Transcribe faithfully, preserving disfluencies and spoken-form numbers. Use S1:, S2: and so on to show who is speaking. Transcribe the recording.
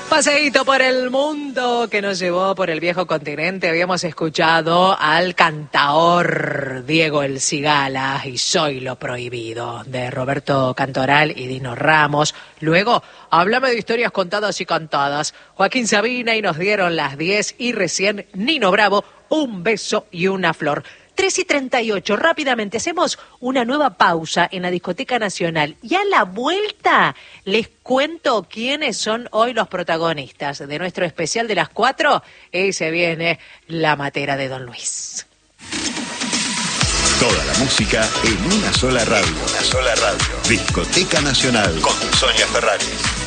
S1: Paseíto por el mundo que nos llevó por el viejo continente. Habíamos escuchado al cantaor Diego El Cigala y Soy lo Prohibido, de Roberto Cantoral y Dino Ramos. Luego, háblame de historias contadas y cantadas. Joaquín Sabina y nos dieron las diez y recién Nino Bravo, Un beso y una flor. tres y treinta y ocho, rápidamente hacemos una nueva pausa en la Discoteca Nacional y a la vuelta les cuento quiénes son hoy los protagonistas de nuestro especial de las cuatro y se viene la matera de Don Luis.
S2: Toda la música en una sola radio. Una sola radio. Discoteca Nacional con Sonia Ferraris.